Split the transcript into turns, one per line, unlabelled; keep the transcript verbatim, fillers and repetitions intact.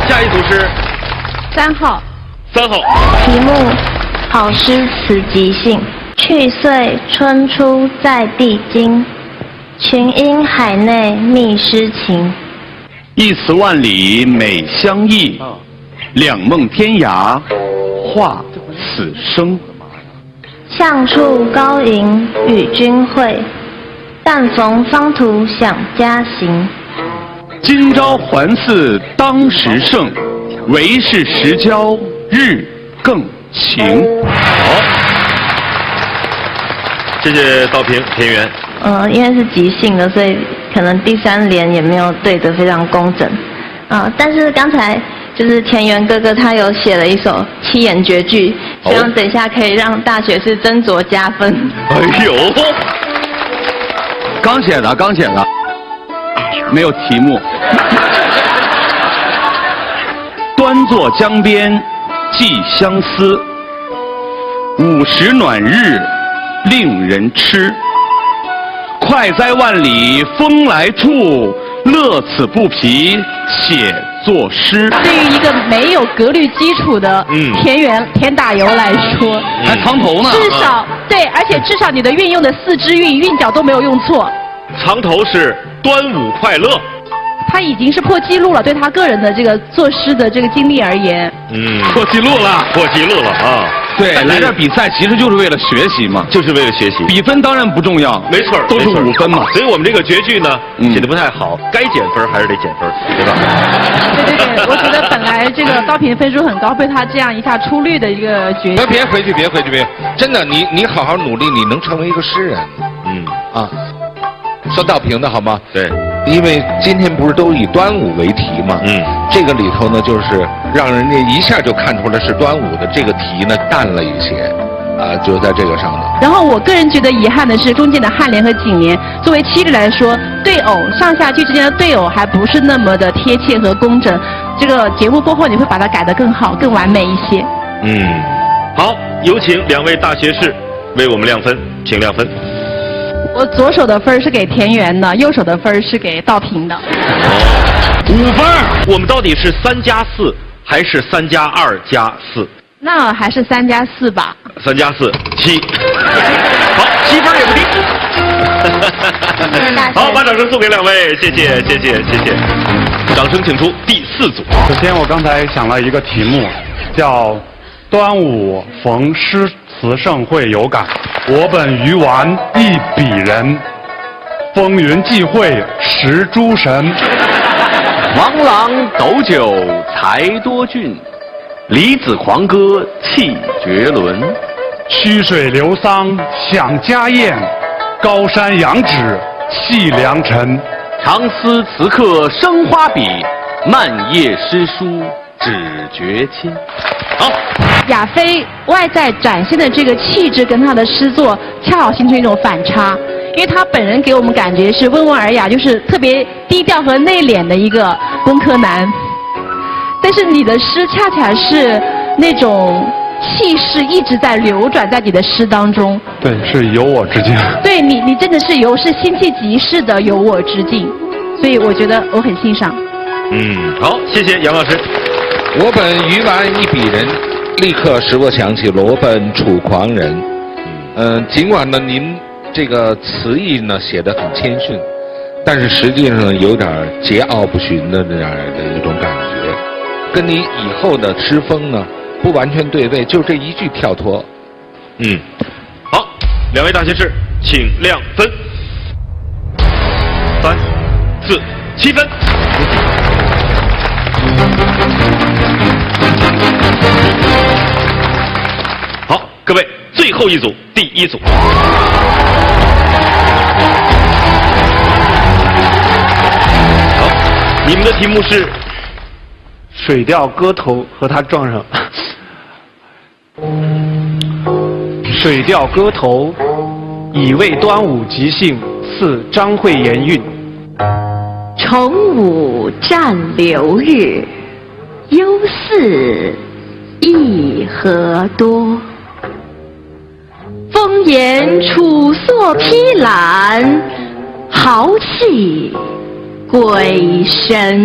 下一组是
三号。
三号。
题目：好诗词即兴。去岁春初在帝京，群英海内觅诗情。
一词万里美相忆，两梦天涯话此生。
相处高迎与君会，但逢方图想家行。
今朝还似当时胜，唯是时交日更晴。
好，谢谢道平、田园。
呃，因为是即兴的，所以可能第三联也没有对得非常工整。啊、呃，但是刚才就是田园哥哥他有写了一首七言绝句，希望等一下可以让大学士斟酌加分。
哎呦，
刚写的，刚写的，没有题目。端坐江边寄相思，午时暖日令人痴。快哉万里风来处，乐此不疲写作诗。
对于一个没有格律基础的田园、嗯、田打油来说，
还藏头呢。
至少、嗯、对，而且至少你的运用的四肢韵、韵脚都没有用错。
藏头是端午快乐。
他已经是破纪录了，对他个人的这个作诗的这个经历而言，
嗯，
破纪录了，
破纪录了啊！
对，来这比赛其实就是为了学习嘛，
就是为了学习。
比分当然不重要，
没错，
都是五分嘛。
所以我们这个绝句呢，嗯、写的不太好，该减分还是得减分，对吧？
对对对，我觉得本来这个高评分数很高，被他这样一下出绿的一个绝句。
别回去，别回去，别！真的，你你好好努力，你能成为一个诗人。
嗯
啊，说道平的好吗？
对。
因为今天不是都以端午为题吗？
嗯，
这个里头呢，就是让人家一下就看出来是端午的，这个题呢淡了一些，啊、呃，就在这个上头。
然后我个人觉得遗憾的是，中间的颔联和颈联，作为七律来说，对偶上下句之间的对偶还不是那么的贴切和工整。这个节目过后，你会把它改得更好、更完美一些。
嗯，好，有请两位大学士为我们亮分，请亮分。
我左手的分是给田园的，右手的分是给道平的。
哦，五分。我们到底是三加四还是三加二加四？
那还是三加四吧。
三加四，七。好，七分也不低。好，把掌声送给两位，谢谢，谢谢，谢谢。掌声请出第四组。
首先，我刚才想了一个题目，叫“端午逢诗词盛会有感”。我本鱼丸一笔人，风云际会识诸神。
王郎斗酒才多俊，李子狂歌气绝伦。
曲水流觞享家宴，高山仰止系良辰。
长思词客生花笔，漫夜诗书指绝亲。
好，
亚飞外在展现的这个气质跟他的诗作恰好形成一种反差，因为他本人给我们感觉是温文尔雅，就是特别低调和内敛的一个工科男，但是你的诗恰恰是那种气势一直在流转在你的诗当中。
对，是有我之境。
对你，你真的是有是辛弃疾式的有我之境，所以我觉得我很欣赏。
嗯，好，谢谢杨老师。
我本鱼丸一笔人，立刻使我想起罗本楚狂人。嗯、呃，尽管呢您这个词意呢写得很谦逊，但是实际上有点桀骜不驯的那样的一种感觉，跟你以后的诗风呢不完全对位，就这一句跳脱。
嗯，好，两位大学士请亮分。三、四、七分。好，各位，最后一组，第一组。好，你们的题目是《
水调歌头》和他撞上。水调歌头，以为端午即兴，赐张惠言韵。
重五占流日，忧似一何多。风言楚朔披览，豪气鬼神。